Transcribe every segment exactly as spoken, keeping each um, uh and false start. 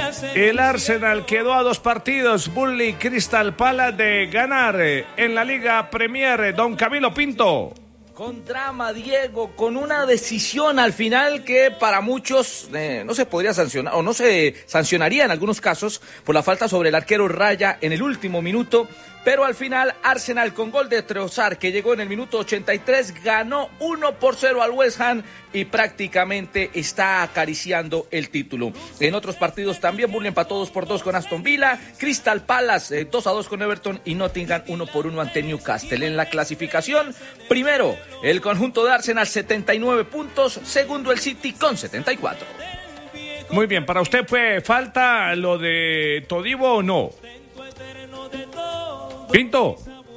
El Arsenal quedó a dos partidos, Burnley Crystal Palace, de ganar en la Liga Premier. Don Camilo Pinto. Con drama, Diego, con una decisión al final que para muchos eh, no se podría sancionar, o no se sancionaría en algunos casos por la falta sobre el arquero Raya en el último minuto, pero al final Arsenal, con gol de Trossard, que llegó en el minuto ochenta y tres, ganó uno por cero al West Ham y prácticamente está acariciando el título. En otros partidos también, Burnley empató dos por dos con Aston Villa, Crystal Palace eh, dos a dos con Everton y Nottingham uno por uno ante Newcastle. En la clasificación, primero el conjunto de Arsenal, setenta y nueve puntos, segundo el City con setenta y cuatro. Muy bien, ¿para usted fue falta lo de Todibo o no? Pinto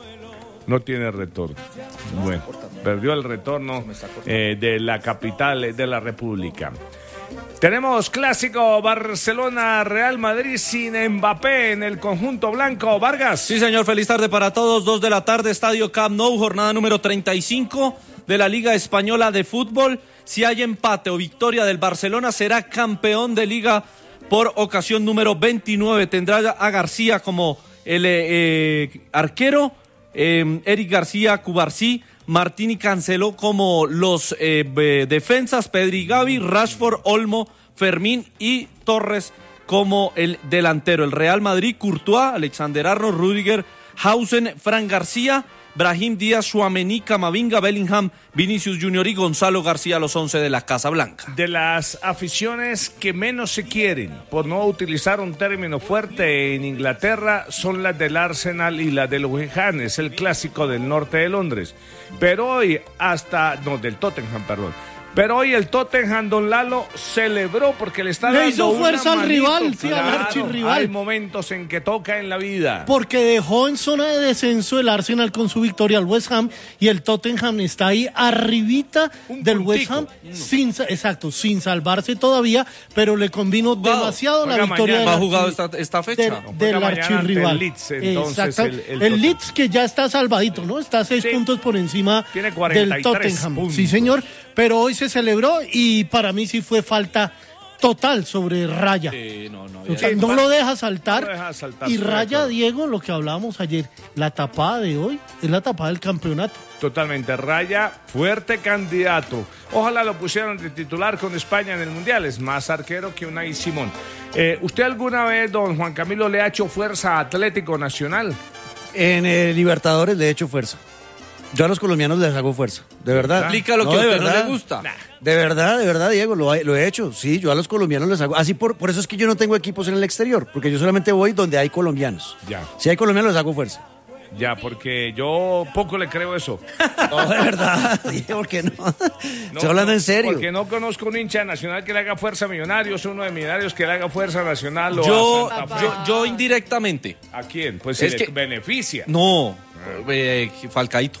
no tiene retorno. Bueno, perdió el retorno eh, de la capital de la República. Tenemos clásico Barcelona-Real Madrid sin Mbappé en el conjunto blanco. Vargas. Sí, señor, feliz tarde para todos. Dos de la tarde, Estadio Camp Nou, jornada número treinta y cinco de la Liga Española de Fútbol. Si hay empate o victoria del Barcelona, será campeón de Liga por ocasión número veintinueve. Tendrá a García como el eh, arquero, eh, Eric García, Cubarsí, Martín y Cancelo como los eh, eh, defensas, Pedri y Gavi, Rashford, Olmo, Fermín y Torres como el delantero. El Real Madrid, Courtois, Alexander Arnold, Rüdiger, Hausen, Fran García, Brahim Díaz, Tchouaméni, Camavinga, Bellingham, Vinicius Junior y Gonzalo García, los once de la Casa Blanca. De las aficiones que menos se quieren, por no utilizar un término fuerte en Inglaterra, son las del Arsenal y las del West Ham, es el clásico del norte de Londres. Pero hoy hasta, no, del Tottenham, perdón. Pero hoy el Tottenham, don Lalo, celebró porque le está le dando hizo fuerza una al manito, rival, sí, claro, al archirrival. Hay momentos en que toca en la vida. Porque dejó en zona de descenso el Arsenal con su victoria al West Ham y el Tottenham está ahí arribita Un del puntico. West Ham, sin, exacto, sin salvarse todavía, pero le convino Wow. demasiado la Juega victoria mañana. del, ¿Ha jugado archi- esta, esta fecha? del, No, juega del mañana ante el archirrival. Leeds, entonces, Exacto. el- el El, Tottenham. Leeds, que ya está salvadito, ¿no? Está a seis Sí. puntos por encima Tiene cuarenta y del tres Tottenham. puntos. Sí, señor, pero hoy se celebró y para mí sí fue falta total sobre Raya. Sí, no, no. O sea, Sí, no pa- lo deja saltar. no lo deja saltar, Y estoy de Raya, acuerdo. Diego, lo que hablábamos ayer, la tapada de hoy es la tapada del campeonato. Totalmente, Raya, fuerte candidato. Ojalá lo pusieran de titular con España en el Mundial, es más arquero que Unai Simón. Eh, ¿Usted alguna vez, don Juan Camilo, le ha hecho fuerza a Atlético Nacional? En el Libertadores le he hecho fuerza. Yo a los colombianos les hago fuerza, de verdad. Explica lo que No, a de usted no verdad. le gusta. De verdad, de verdad, Diego, lo, he- lo he hecho. Sí, yo a los colombianos les hago. Así por, por eso es que yo no tengo equipos en el exterior, porque yo solamente voy donde hay colombianos. Ya. Si hay colombianos, les hago fuerza. Ya, porque yo poco le creo eso. No, de verdad, Diego, ¿por qué no? No, Estoy hablando no, en serio. Porque no conozco un hincha nacional que le haga fuerza a Millonarios, uno de Millonarios que le haga fuerza a Nacional o Yo, a Santa Fe. yo, yo indirectamente. ¿A quién? Pues si Es le que- beneficia. No, eh, Falcaíto.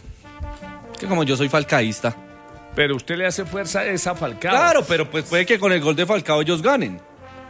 Que como yo soy falcaísta. Pero usted le hace fuerza a esa Falcao. Claro, pero pues puede que con el gol de Falcao ellos ganen.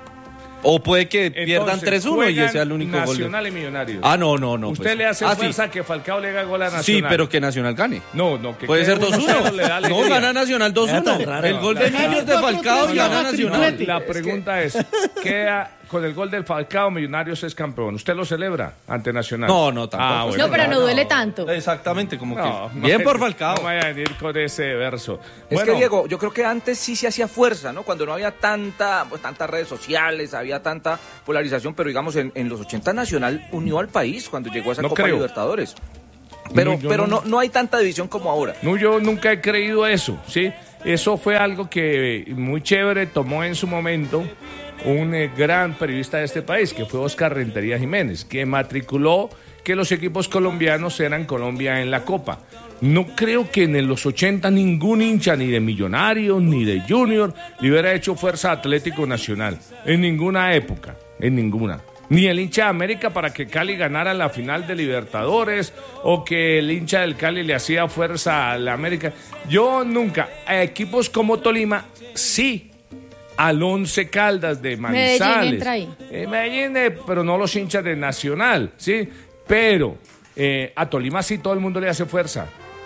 O puede que pierdan Entonces, tres uno y juegan ese sea el único gol. de- Nacional y Millonarios. Ah, no, no, no. Usted pues. le hace Ah, sí. fuerza a que Falcao le haga gol a Nacional. Sí, pero que Nacional gane. No, no, que Puede quede ser dos uno cero, le da uno. No, alegría. gana Nacional dos Era tan uno. raro. El gol de Millos de Falcao y gana Nacional. La pregunta es, queda con el gol del Falcao, Millonarios es campeón. ¿Usted lo celebra ante Nacional? No, no, tampoco. Ah, bueno, No, pero no duele tanto. Exactamente, como No, que. Bien por Falcao. No vaya a venir con ese verso. Es Bueno, que, Diego, yo creo que antes sí se hacía fuerza, ¿no? Cuando no había tanta, pues, tantas redes sociales, había tanta polarización, pero digamos, en, en los ochenta Nacional unió al país cuando llegó a esa No Copa creo. Libertadores. Pero, No, yo pero no- no, no hay tanta división como ahora. No, yo nunca he creído eso, ¿sí? Eso fue algo que muy chévere tomó en su momento un eh, gran periodista de este país, que fue Oscar Rentería Jiménez, que matriculó que los equipos colombianos eran Colombia en la Copa. No creo que en los ochenta ningún hincha, ni de Millonarios, ni de Junior, le hubiera hecho fuerza a Atlético Nacional. En ninguna época, en ninguna. Ni el hincha de América para que Cali ganara la final de Libertadores, o que el hincha del Cali le hacía fuerza a la América. Yo nunca. A equipos como Tolima, sí. Al Once Caldas de Manizales. Medellín entra ahí. Eh, Medellín, eh, pero no los hinchas de Nacional, ¿sí? Pero eh, a Tolima sí todo el mundo le hace fuerza.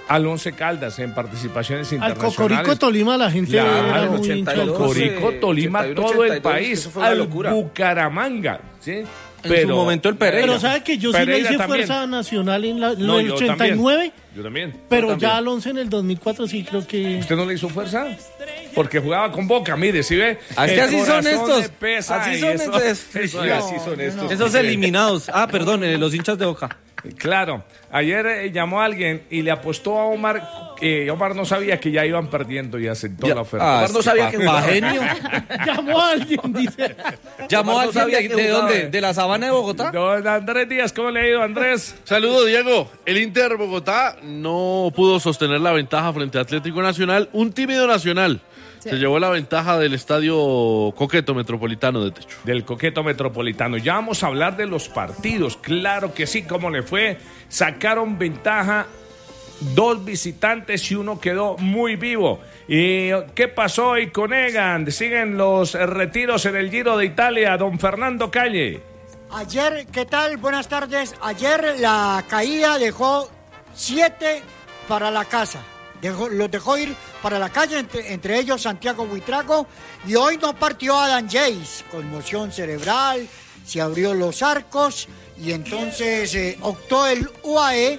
al Once Caldas en participaciones Al internacionales. Cocorico Tolima la gente Claro, era al muy hincha del Cocorico Tolima, ochenta y uno, todo el ochenta y dos, país, eso fue una al locura. Bucaramanga, ¿sí? En su momento el Pereira. Pero sabe que yo sí le Pereira hice también. fuerza nacional en, la, en No, el yo ochenta y nueve, Yo también. pero Yo también. ya al once en el dos mil cuatro sí creo que... ¿Usted no le hizo fuerza? Porque jugaba con Boca, mire, ¿sí ve? Ah, es que El así son corazón estos. le pesa Así y son eso- estos. eso- Así son estos. Esos eliminados. Ah, perdón, eh, los hinchas de Boca. Claro, ayer eh, llamó a alguien y le apostó a Omar, eh, Omar no sabía que ya iban perdiendo y aceptó la oferta. Omar no sabía que jugaba. genio. Llamó a alguien, dice. Llamó Omar a no alguien sabía de, que de jugaba. dónde, de la sabana de Bogotá. Don Andrés Díaz, ¿cómo le ha ido, Andrés? Saludos, Diego. El Inter Bogotá no pudo sostener la ventaja frente a Atlético Nacional. Un tímido Nacional se llevó la ventaja del estadio Coqueto Metropolitano de Techo. Del Coqueto Metropolitano. Ya vamos a hablar de los partidos. Claro que sí, ¿cómo le fue? Sacaron ventaja dos visitantes y uno quedó muy vivo. ¿Y qué pasó hoy con Egan? Siguen los retiros en el Giro de Italia. Don Fernando Calle. Ayer, ¿qué tal? Buenas tardes. Ayer la caída dejó siete para la casa. Dejó, los dejó ir para la calle, entre, entre ellos Santiago Buitrago. Y hoy no partió Adam Yates, conmoción cerebral, se abrió los arcos y entonces eh, optó el U A E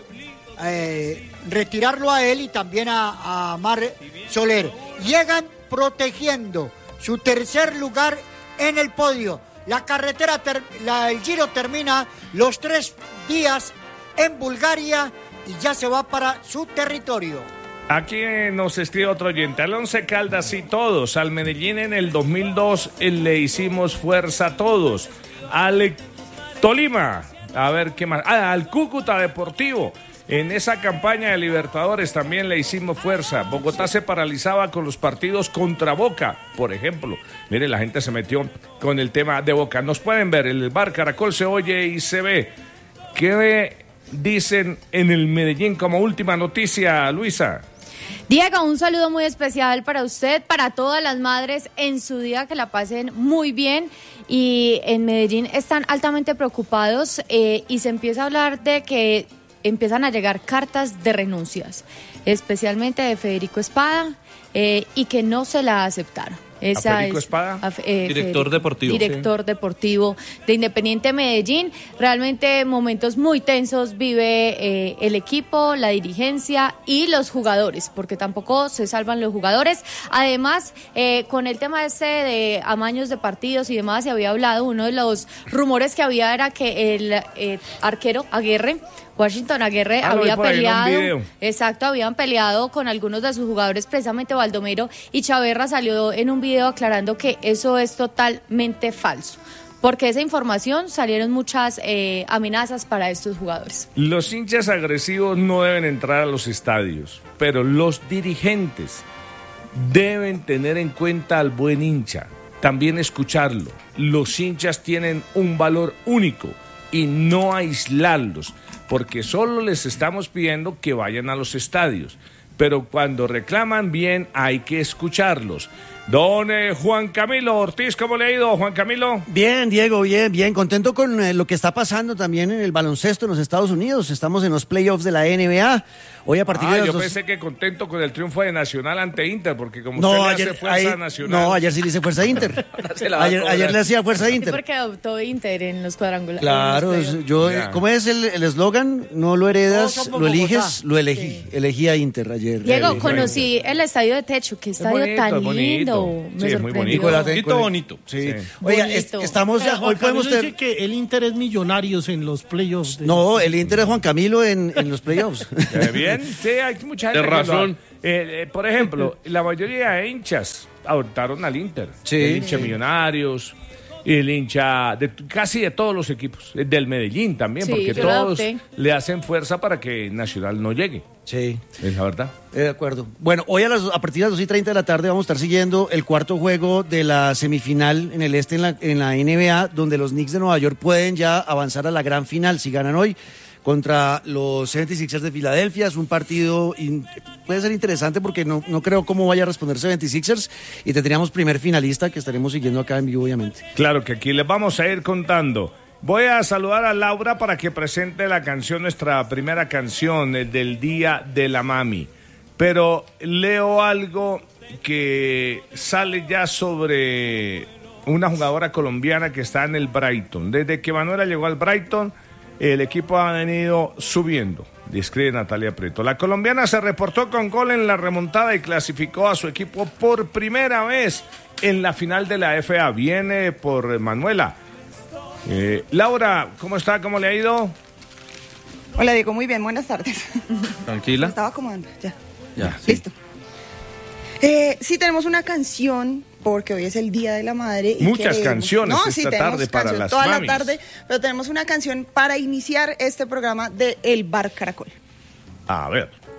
eh, retirarlo a él y también a, a Mar Soler. Llegan protegiendo su tercer lugar en el podio. La carretera, ter, la, el Giro termina los tres días en Bulgaria y ya se va para su territorio. Aquí nos escribe otro oyente. Al Once Caldas y todos. Al Medellín en el dos mil dos le hicimos fuerza a todos. Al Tolima, a ver qué más. Ah, al Cúcuta Deportivo. En esa campaña de Libertadores también le hicimos fuerza. Bogotá se paralizaba con los partidos contra Boca, por ejemplo. Mire, la gente se metió con el tema de Boca. Nos pueden ver, el bar Caracol se oye y se ve. ¿Qué dicen en el Medellín como última noticia, Luisa? Diego, un saludo muy especial para usted, para todas las madres en su día, que la pasen muy bien. Y en Medellín están altamente preocupados eh, y se empieza a hablar de que empiezan a llegar cartas de renuncias, especialmente de Federico Espada, eh, y que no se la aceptaron. Esa ¿A Federico es, Espada? a, eh, Director Federico, deportivo. Director sí. deportivo de Independiente Medellín. Realmente momentos muy tensos vive eh, el equipo, la dirigencia y los jugadores, porque tampoco se salvan los jugadores. Además, eh, con el tema este de amaños de partidos y demás, se había hablado, uno de los rumores que había era que el eh, arquero Aguirre, Washington Aguirre, ah, había peleado, un exacto, habían peleado con algunos de sus jugadores, precisamente Baldomero, y Chaverra salió en un video aclarando que eso es totalmente falso, porque esa información salieron muchas eh, amenazas para estos jugadores. Los hinchas agresivos no deben entrar a los estadios, pero los dirigentes deben tener en cuenta al buen hincha, también escucharlo. Los hinchas tienen un valor único y no aislarlos, porque solo les estamos pidiendo que vayan a los estadios, pero cuando reclaman bien hay que escucharlos. Don eh, Juan Camilo Ortiz, ¿cómo le ha ido, Juan Camilo? Bien, Diego, bien, bien. Contento con eh, lo que está pasando también en el baloncesto en los Estados Unidos. Estamos en los playoffs de la N B A. Hoy a partir ah, de las yo dos... pensé que contento con el triunfo de Nacional ante Inter, porque como no, usted le ayer, hace fuerza ayer, a Nacional... No, ayer sí le hice fuerza a Inter. ayer, ayer le hacía fuerza a Sí, Inter. porque adoptó Inter en los cuadrangulares. Claro, es- yo, Ya. ¿cómo es el el eslogan? No lo heredas, Todos somos lo eliges, Bogotá. lo elegí. Sí. Elegí a Inter ayer. Diego, Eh, conocí el estadio de Techo, qué estadio bonito, tan es bonito. lindo. Sí, Me es muy sorprendió. bonito. Bonito, bonito. Sí. Sí. Oiga, Bonito. es- estamos ya, Pero Juan hoy podemos Camilo tener... dice que el Inter es Millonarios en los playoffs. de- No, el Inter es Juan Camilo en, en los playoffs. Eh, Bien, sí, hay mucha gente De que lo razón. ha- Eh, eh, por ejemplo, la mayoría de hinchas adoptaron al Inter. Sí. El hincha Millonarios, el hincha de casi de todos los equipos, eh, del Medellín también, Sí, porque yo lo todos adopté. le hacen fuerza para que Nacional no llegue. Sí. Es la verdad. Eh, de acuerdo. Bueno, hoy a, las, a partir de las dos y treinta de la tarde vamos a estar siguiendo el cuarto juego de la semifinal en el este en la, en la N B A, donde los Knicks de Nueva York pueden ya avanzar a la gran final si ganan hoy contra los setenta y seis ers de Filadelfia. Es un partido, in- puede ser interesante porque no, no creo cómo vaya a responder setenta y seis ers y tendríamos primer finalista que estaremos siguiendo acá en vivo, obviamente. Claro que aquí les vamos a ir contando. Voy a saludar a Laura para que presente la canción, nuestra primera canción eh, del Día de la Mami. Pero leo algo que sale ya sobre una jugadora colombiana que está en el Brighton. Desde que Manuela llegó al Brighton, el equipo ha venido subiendo, describe Natalia Prieto. La colombiana se reportó con gol en la remontada y clasificó a su equipo por primera vez en la final de la F A. Viene por Manuela. Eh, Laura, ¿cómo está? ¿Cómo le ha ido? Hola, Diego, muy bien, buenas tardes. Tranquila. Me estaba acomodando, ya. Ya, sí. Listo. Eh, sí, tenemos una canción, porque hoy es el Día de la Madre. Y Muchas queremos, canciones no, esta sí, tarde para las toda mamis. la tarde, pero tenemos una canción para iniciar este programa de El Bar Caracol. A ver.